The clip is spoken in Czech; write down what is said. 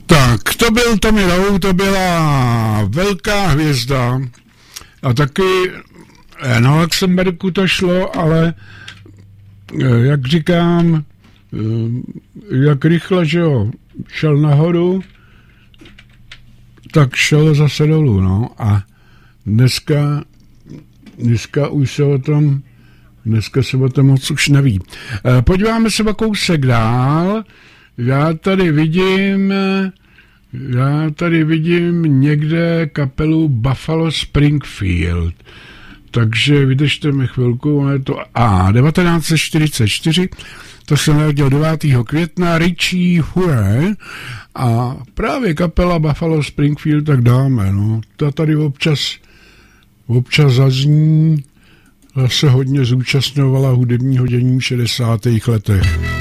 Tak, to byl Tommy Rowe, to byla velká hvězda a taky na Luxemburku to šlo, ale jak říkám, jak rychle, že jo, šel nahoru, tak šel zase dolů, no, a dneska už se o tom, dneska se o tom moc už neví. Podíváme se o kousek dál, já tady vidím někde kapelu Buffalo Springfield, takže vydržte mi chvilku, je to 1944, to se narodil 9. května, Richie Hore a právě kapela Buffalo Springfield tak dáme, no, ta tady občas zazní, se hodně zúčastňovala hudebního dění v 60. letech.